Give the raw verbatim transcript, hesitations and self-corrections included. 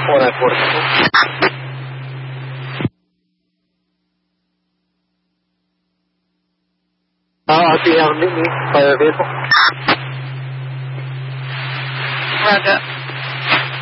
four nine four. Uh, R P M, meet me, fire vehicle. Roger.